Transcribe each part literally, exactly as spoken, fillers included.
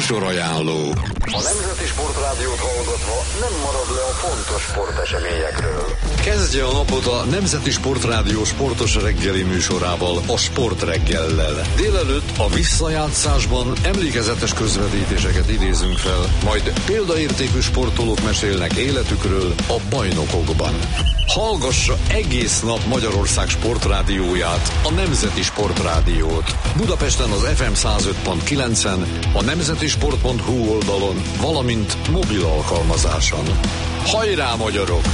Műsorajánló. A Nemzeti Sportrádiót hallgatva nem marad le a fontos sporteseményekről. Kezdje a napot a Nemzeti Sportrádió sportos reggeli műsorával, a Sportreggellel. Délelőtt a visszajátszásban emlékezetes közvetítéseket idézünk fel, majd példaértékű sportolók mesélnek életükről a bajnokokban. Hallgassa egész nap Magyarország sportrádióját, a Nemzeti Sportrádiót. Budapesten az ef em száz öt pont kilencen, a nemzetisport pont hu oldalon, valamint mobil alkalmazáson. Hajrá, magyarok!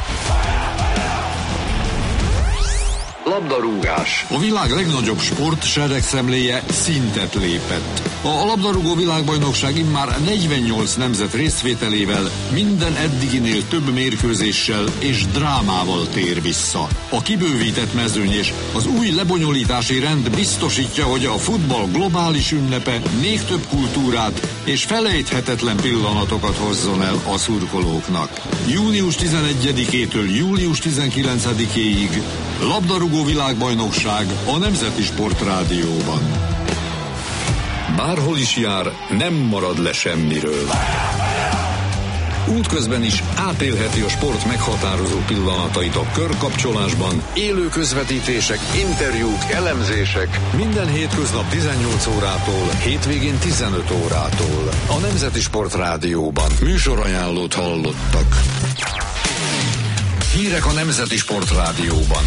Labdarúgás. A világ legnagyobb sport seregszemléje szintet lépett. A labdarúgó világbajnokság immár negyvennyolc nemzet részvételével minden eddiginél több mérkőzéssel és drámával tér vissza. A kibővített mezőny és az új lebonyolítási rend biztosítja, hogy a futball globális ünnepe még több kultúrát és felejthetetlen pillanatokat hozzon el a szurkolóknak. június tizenegyedikétől július tizenkilencedikéig labdarúgó világbajnokság a Nemzeti Sportrádióban. Bárhol is jár, nem marad le semmiről. Útközben is átélheti a sport meghatározó pillanatait a körkapcsolásban, élő közvetítések, interjúk, elemzések, minden hétköznap tizennyolc órától, hétvégén tizenöt órától. A Nemzeti Sportrádióban műsorajánlót hallottak. Hírek a Nemzeti Sportrádióban.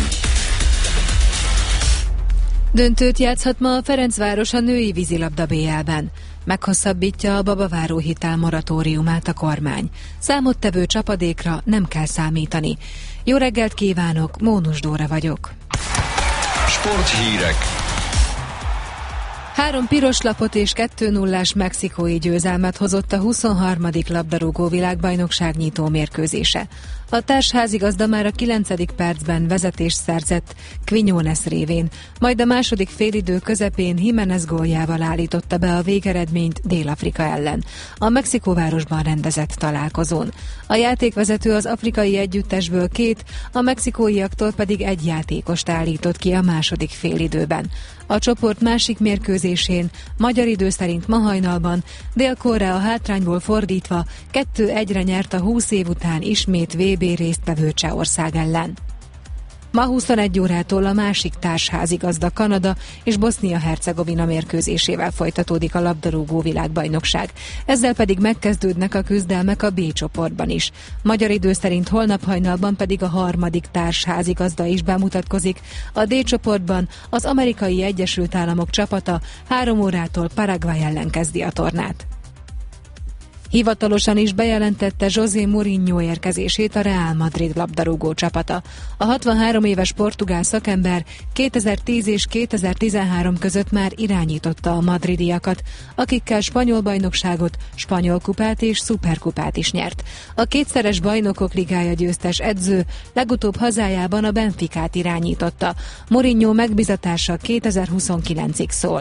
Döntőt játszhat ma a Ferencváros a női vízilabda bé el-ben. Meghosszabbítja a babaváró hitel moratóriumát a kormány. Számottevő csapadékra nem kell számítani. Jó reggelt kívánok, Mónus Dóra vagyok. Sporthírek. Három piros lapot és kettő nullás mexikói győzelmet hozott a huszonharmadik labdarúgó világbajnokság nyitó mérkőzése. A társházigazda már a kilencedik percben vezetést szerzett Quiñones révén, majd a második félidő közepén Jiménez góljával állította be a végeredményt Dél-Afrika ellen, a Mexikóvárosban rendezett találkozón. A játékvezető az afrikai együttesből két, a mexikóiaktól pedig egy játékost állított ki a második félidőben. A csoport másik mérkőzésén, magyar idő szerint ma hajnalban, Dél-Korea hátrányból fordítva kettő egyre nyert a húsz év után ismét vé bé résztvevő Csehország ellen. Ma huszonegy órától a másik társházigazda Kanada és Bosznia-Hercegovina mérkőzésével folytatódik a labdarúgó világbajnokság. Ezzel pedig megkezdődnek a küzdelmek a B csoportban is. Magyar idő szerint holnap hajnalban pedig a harmadik társházigazda is bemutatkozik. A D csoportban az Amerikai Egyesült Államok csapata három órától Paraguay ellen kezdi a tornát. Hivatalosan is bejelentette José Mourinho érkezését a Real Madrid labdarúgó csapata. A hatvanhárom éves portugál szakember kétezer-tíz és kétezer-tizenhárom között már irányította a madridiakat, akikkel spanyol bajnokságot, spanyol kupát és szuperkupát is nyert. A kétszeres bajnokok ligája győztes edző legutóbb hazájában a Benficát irányította. Mourinho megbizatása kétezer-huszonkilencig szól.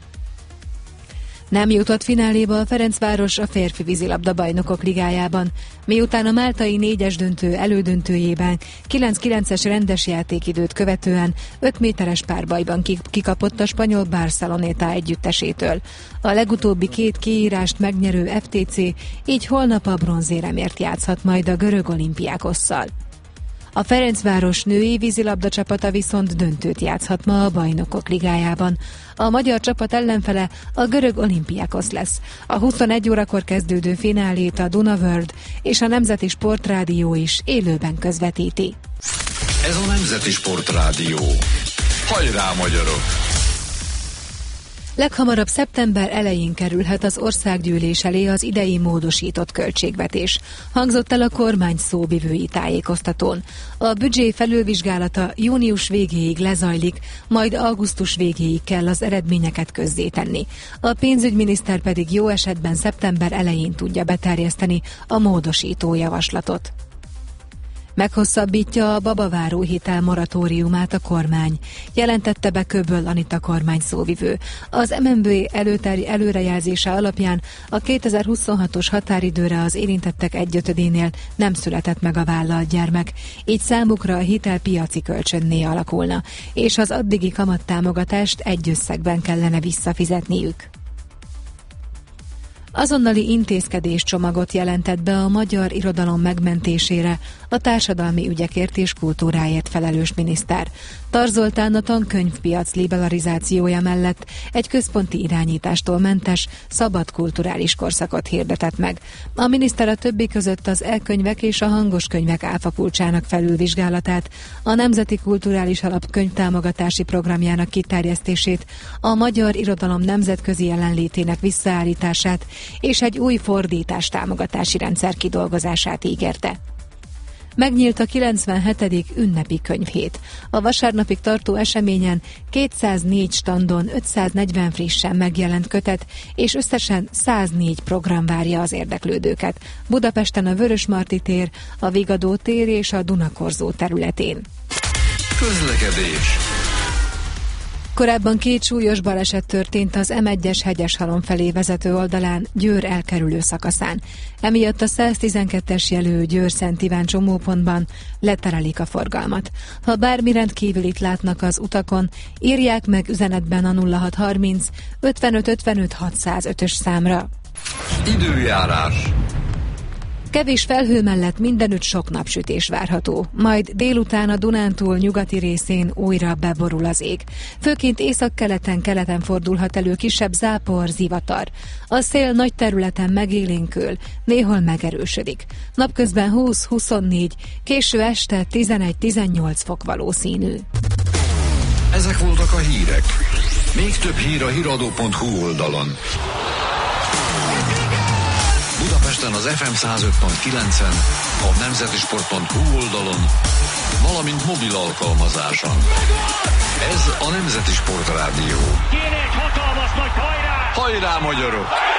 Nem jutott fináléba a Ferencváros a férfi vízilabda bajnokok ligájában, miután a máltai négyes döntő elődöntőjében kilenc kilences rendes játékidőt követően öt méteres párbajban kikapott a spanyol Barceloneta együttesétől. A legutóbbi két kiírást megnyerő ef té cé így holnap a bronzéremért játszhat majd a görög Olympiakosszal. A Ferencváros női vízilabda csapata viszont döntőt játszhat ma a Bajnokok Ligájában. A magyar csapat ellenfele a görög Olympiakos lesz. A huszonegy órakor kezdődő finálét a Dunaworld és a Nemzeti Sportrádió is élőben közvetíti. Ez a Nemzeti Sportrádió. Hajrá, magyarok! Leghamarabb szeptember elején kerülhet az országgyűlés elé az idei módosított költségvetés. Hangzott el a kormány szóvivői tájékoztatón. A büdzsé felülvizsgálata június végéig lezajlik, majd augusztus végéig kell az eredményeket közzétenni. A pénzügyminiszter pedig jó esetben szeptember elején tudja beterjeszteni a módosító javaslatot. Meghosszabbítja a babaváró hitel moratóriumát a kormány, jelentette be Köböl Anita kormány szóvivő. Az em en bé előter- előrejelzése alapján a kétezer-huszonhatos határidőre az érintettek egyötödénél nem született meg a vállalt gyermek, így számukra a hitel piaci kölcsönné alakulna, és az addigi kamattámogatást egy összegben kellene visszafizetniük. A Azonnali intézkedéscsomagot jelentett be a magyar irodalom megmentésére a társadalmi ügyekért és kultúráért felelős miniszter. Tar Zoltán a tankönyvpiac liberalizációja mellett egy központi irányítástól mentes, szabad kulturális korszakot hirdetett meg. A miniszter a többi között az e-könyvek és a hangos könyvek áfakulcsának felülvizsgálatát, a Nemzeti Kulturális Alap könyvtámogatási programjának kiterjesztését, a magyar irodalom nemzetközi jelenlétének visszaállítását és egy új fordítás támogatási rendszer kidolgozását ígérte. Megnyílt a kilencvenhetedik ünnepi könyvhét. A vasárnapig tartó eseményen kétszáznégy standon ötszáznegyven frissen megjelent kötet, és összesen száznégy program várja az érdeklődőket. Budapesten a Vörösmarty tér, a Vigadó tér és a Dunakorzó területén. Közlekedés. Korábban két súlyos baleset történt az M egyes Hegyeshalom felé vezető oldalán, Győr elkerülő szakaszán. Emiatt a száztizenkettes jelű Győr-Szent Iván csomópontban leterelik a forgalmat. Ha bármi rendkívülit látnak az utakon, írják meg üzenetben a nulla hat harminc ötvenöt ötvenöt hatszázötös számra. Időjárás. Kevés felhő mellett mindenütt sok napsütés várható, majd délután a Dunántúl nyugati részén újra beborul az ég. Főként északkeleten, keleten fordulhat elő kisebb zápor, zivatar. A szél nagy területen megélénkül, néhol megerősödik. Napközben húsz-huszonnégy, késő este tizenegy-tizennyolc fok valószínű. Ezek voltak a hírek. Még több hír a híradó pont hu oldalon. Budapesten az ef em száz öt pont kilencen, a nemzetisport pont hu oldalon, valamint mobil alkalmazáson. Ez a Nemzeti Sport Rádió. Kéne egy hatalmas nagy hajrá! Hajrá, magyarok!